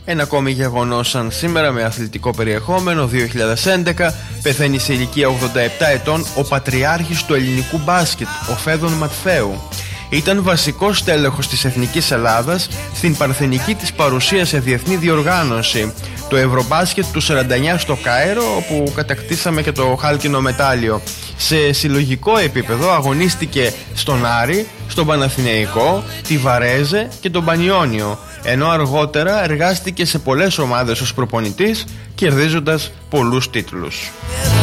Ένα ακόμη γεγονός σαν σήμερα με αθλητικό περιεχόμενο. 2011 πεθαίνει σε ηλικία 87 ετών ο πατριάρχης του ελληνικού μπάσκετ, ο Φέδων Ματθαίου. Ήταν βασικός τέλεχος της Εθνικής Ελλάδας στην παρθενική της παρουσία σε διεθνή διοργάνωση, το Ευρωμπάσκετ του 49 στο Κάιρο, όπου κατακτήσαμε και το χάλκινο μετάλλιο. Σε συλλογικό επίπεδο αγωνίστηκε στον Άρη, στον Παναθηναϊκό, τη Βαρέζε και τον Πανιόνιο, ενώ αργότερα εργάστηκε σε πολλές ομάδες ως προπονητής, κερδίζοντας πολλούς τίτλους.